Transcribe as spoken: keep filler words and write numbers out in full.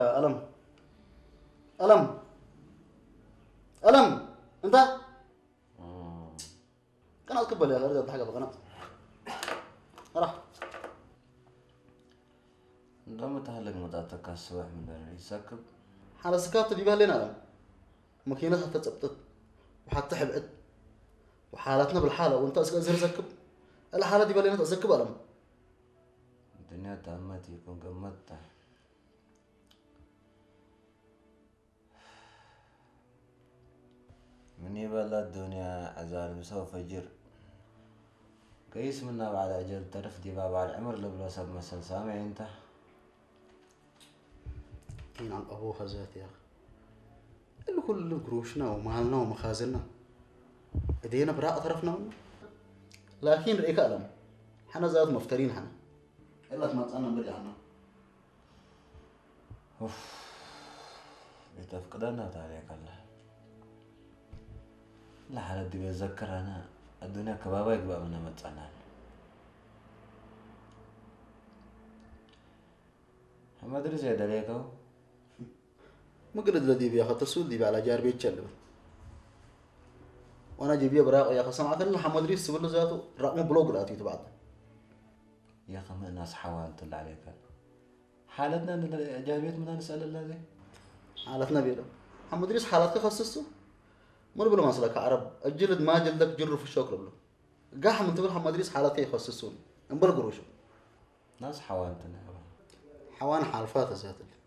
ألم ألم ألم أنت كان أتقبل يا غير حاجة بقناة راح لما تهلك مداتك السواح من داري يسكب حال سكابت دي بالنا ألم ماكينتها تتثبت وحتى حبقت وحالتنا بالحالة وأنت أزر سكب الحالة دي بالنا تسكب ألم الدنيا تأمتي يكون قمتها من يبلى الدنيا عزال مسوى فجر قيس منا بعد أجل ترف دي باب على العمر لبلا سب مسل سامع انت كين عن أبوها ذات يا أخي اللي كل قروشنا ومالنا ومخازننا إدينا براء طرفنا منه لكن رأيك ألم حنا زاد مفترين حنا إلا ما تسألنا نرجع عنه اوف بتفقدنا عليك الله لا حالة دي بتذكر أنا الدنيا كبابا يقبأ منها متعنان ما أدري زيادة ليكو ما قلت لدي بيا خاطر سود دي على جار بيت شلب وانا جيبيه براق يا اخي سمعت ان محمد ريس سبل ذاته رقم بلوغ لاتي تبعت يا أخي ما الناس حوال طلع عليك حالتنا إن جايبيت من نسأل الله ذي حالتنا بيدا محمد ريس حالتك خصصته من بلا مسلك عرب الجلد ما جلدك جر في الشوك له قاح من تقول محمد ريس حالتك يخصصون ان بلا قروش ناس حوال تنا حوان حالفات ذاته